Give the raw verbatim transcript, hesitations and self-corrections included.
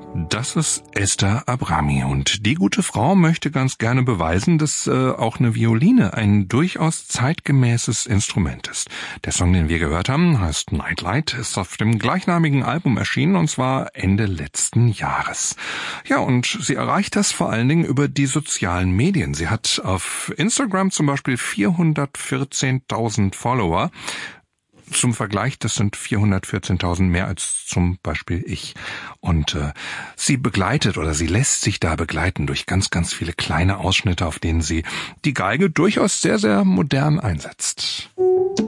Das ist Esther Abrami und die gute Frau möchte ganz gerne beweisen, dass äh, auch eine Violine ein durchaus zeitgemäßes Instrument ist. Der Song, den wir gehört haben, heißt Nightlight, ist auf dem gleichnamigen Album erschienen und zwar Ende letzten Jahres. Ja, und sie erreicht das vor allen Dingen über die sozialen Medien. Sie hat auf Instagram zum Beispiel vierhundertvierzehntausend Follower. Zum Vergleich, das sind vierhundertvierzehntausend mehr als zum Beispiel ich. Und äh, sie begleitet oder sie lässt sich da begleiten durch ganz, ganz viele kleine Ausschnitte, auf denen sie die Geige durchaus sehr, sehr modern einsetzt.